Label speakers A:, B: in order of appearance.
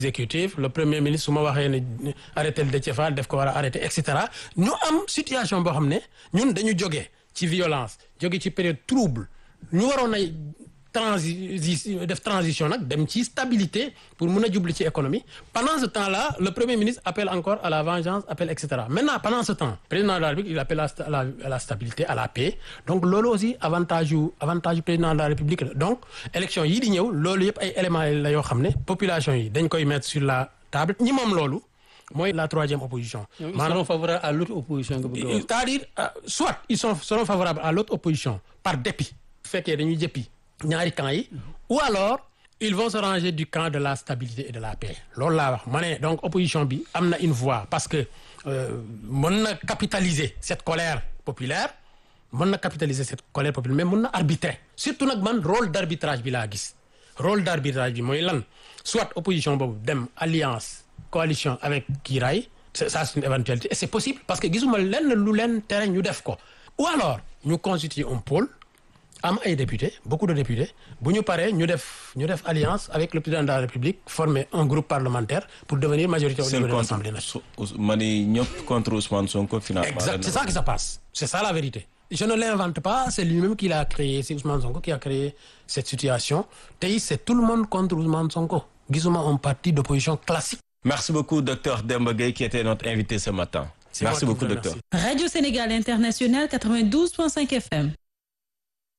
A: exécutif le premier ministre su ma waxee ne arrêté le Déthié Fall def ko war a arrêté et cetera ñu am situation boo xam ne ñun dañu jógee ci violence jóge ci période trouble ñu waroon ay transition nag dem ci stabilité pour mun a jubli ci économie pendant ce temps-là le premier ministre appelle encore à la vengeance appelle et cetera maintenant pendant ce temps président de la République il appelle à la stabilité à la paix donc loolu aussi avantage yu président de la République la donc élection yii di ñëw loolu yëpp ay éléments la yoo xam ne population yi dañ koy mettre sur la table ñi moom loolu mooy la troisième opposition.
B: Ils seront favorables à l'autre opposition nga bëgg a wax.
A: c'est-à-dire soit ils seront favorables à l'autre opposition par dépit bu fekkee dañuy jëppi ñaari camp yi ou alors ils vont se ranger du camp de la stabilité et de la paix loolu laa wax ma ne donc opposition bi am na une voix parce que mën na capitaliser cette colère populaire mais mën na arbitrer surtout nag man rôle d'arbitrage bi laa gis rôle d'arbitrage bi mooy lan soit opposition boobu dem alliance coalition avec Kiraay ça c'est une éventualité et c'est possible parce que gisuma lenn lu leen tere ñu def ko ou alors ñu constituer un pôle am ay députés beaucoup de députés bu ñu paree ñu def alliance avec le président de la République former un groupe parlementaire pour devenir majorité au niveau de l'Assemblée nationale.
C: mani ñëpp contre Ousmane Sonko finalement.
A: Exact, c'est ça qui se passe. C'est ça la vérité. Je ne l'invente pas, c'est lui-même qui l'a créé, c'est Ousmane Sonko qui a créé cette situation. Tey c'est tout le monde contre Ousmane Sonko. Gisuma un parti d'opposition classique.
C: Merci beaucoup docteur Demba Gueye qui était notre invité ce matin. Merci beaucoup docteur.
D: Radio Sénégal International 92.5 FM.